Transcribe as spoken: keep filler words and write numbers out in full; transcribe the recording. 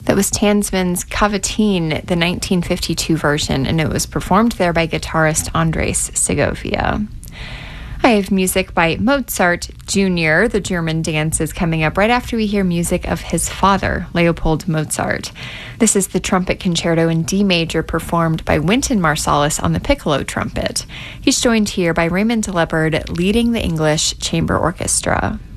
That was Tansman's Cavatine, the nineteen fifty-two version, and it was performed there by guitarist Andres Segovia. I have music by Mozart Junior The German dance is coming up right after we hear music of his father, Leopold Mozart. This is the Trumpet Concerto in D major performed by Wynton Marsalis on the piccolo trumpet. He's joined here by Raymond Leopard leading the English Chamber Orchestra.